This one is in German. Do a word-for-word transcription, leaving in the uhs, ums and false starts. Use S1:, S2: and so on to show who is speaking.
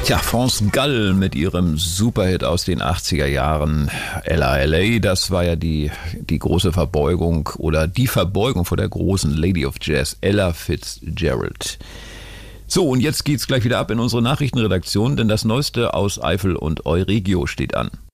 S1: Tja, France Gall mit ihrem Superhit aus den achtziger Jahren, Ella L A, das war ja die, die große Verbeugung oder die Verbeugung vor der großen Lady of Jazz, Ella Fitzgerald. So, und jetzt geht's gleich wieder ab in unsere Nachrichtenredaktion, denn das Neueste aus Eifel und Euregio steht an.